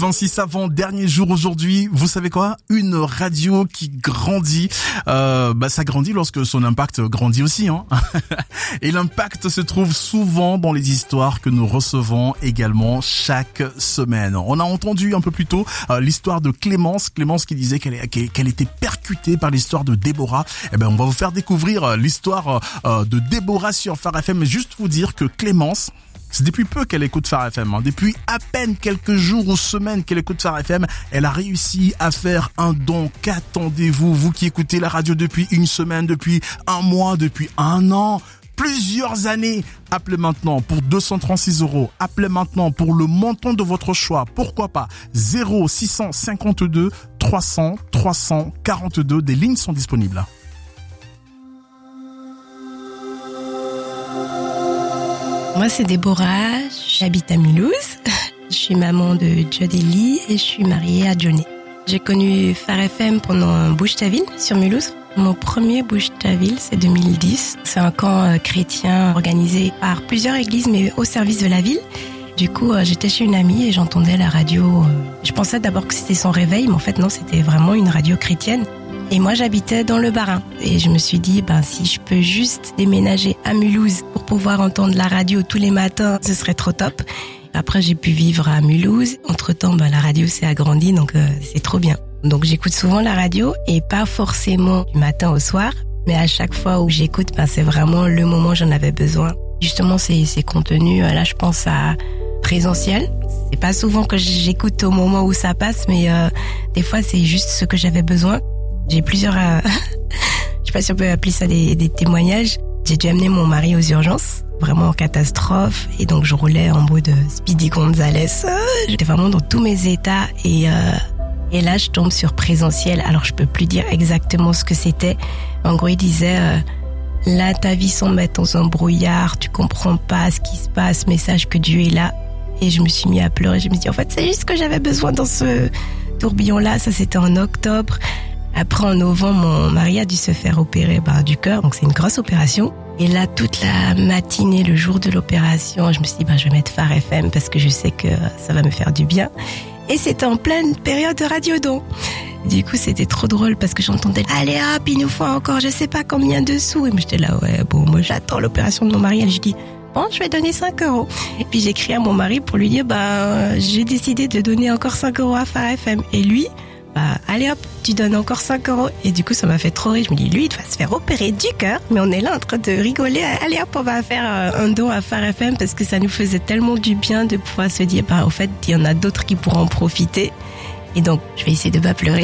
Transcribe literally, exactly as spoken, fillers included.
vingt-six avant, dernier jour aujourd'hui. Vous savez quoi? Une radio qui grandit. Euh, bah, ça grandit lorsque son impact grandit aussi, hein. Et l'impact se trouve souvent dans les histoires que nous recevons également chaque semaine. On a entendu un peu plus tôt euh, l'histoire de Clémence. Clémence qui disait qu'elle, qu'elle était percutée par l'histoire de Déborah. Eh ben, on va vous faire découvrir euh, l'histoire euh, de Déborah sur Phare F M. Mais juste vous dire que Clémence, c'est depuis peu qu'elle écoute Phare F M, hein. Depuis à peine quelques jours ou semaines qu'elle écoute Phare F M, elle a réussi à faire un don. Qu'attendez-vous, vous qui écoutez la radio depuis une semaine, depuis un mois, depuis un an, plusieurs années? Appelez maintenant pour deux cent trente-six euros. Appelez maintenant pour le montant de votre choix. Pourquoi pas? zéro six cent cinquante-deux trois cents trois cent quarante-deux. Des lignes sont disponibles. Moi, c'est Déborah, j'habite à Mulhouse. Je suis maman de Jodélie et je suis mariée à Johnny. J'ai connu Phare F M pendant Bouche-ta-Ville sur Mulhouse. Mon premier Bouche-ta-Ville, c'est deux mille dix. C'est un camp chrétien organisé par plusieurs églises, mais au service de la ville. Du coup, j'étais chez une amie et j'entendais la radio. Je pensais d'abord que c'était son réveil, mais en fait non, c'était vraiment une radio chrétienne. Et moi, j'habitais dans le Bas-Rhin. Et je me suis dit, ben, si je peux juste déménager à Mulhouse pour pouvoir entendre la radio tous les matins, ce serait trop top. Après, j'ai pu vivre à Mulhouse. Entre-temps, ben, la radio s'est agrandie, donc euh, c'est trop bien. Donc, j'écoute souvent la radio et pas forcément du matin au soir. Mais à chaque fois où j'écoute, ben, c'est vraiment le moment où j'en avais besoin. Justement, ces, ces contenus, là, je pense à Présentiel. C'est pas souvent que j'écoute au moment où ça passe, mais euh, des fois, c'est juste ce que j'avais besoin. J'ai plusieurs, euh, je sais pas si on peut appeler ça des, des témoignages. J'ai dû amener mon mari aux urgences, vraiment en catastrophe, et donc je roulais en mode Speedy Gonzales. J'étais vraiment dans tous mes états, et euh, et là je tombe sur Présentiel. Alors je peux plus dire exactement ce que c'était. En gros, il disait euh, là ta vie semble être dans un brouillard, tu comprends pas ce qui se passe, mais sache que Dieu est là. Et je me suis mis à pleurer. Je me suis dit en fait c'est juste ce que j'avais besoin dans ce tourbillon-là. Ça c'était en octobre. Après, en novembre, mon mari a dû se faire opérer bah, du cœur, donc c'est une grosse opération. Et là, toute la matinée, le jour de l'opération, je me suis dit, bah, je vais mettre Phare F M parce que je sais que ça va me faire du bien. Et c'était en pleine période de radiodon. Du coup, c'était trop drôle parce que j'entendais, allez hop, il nous faut encore je sais pas combien de sous. Et moi, j'étais là, ouais, bon, moi, j'attends l'opération de mon mari. Et je dis, bon, je vais donner cinq euros. Et puis, j'ai écrit à mon mari pour lui dire, bah, j'ai décidé de donner encore cinq euros à Phare F M. Et lui, bah, allez hop, tu donnes encore cinq euros. Et du coup, ça m'a fait trop rire. Je me dis, lui, il va se faire opérer du cœur. Mais on est là en train de rigoler. Allez hop, on va faire un don à Phare F M parce que ça nous faisait tellement du bien de pouvoir se dire, bah, au fait, il y en a d'autres qui pourront en profiter. Et donc, je vais essayer de pas pleurer.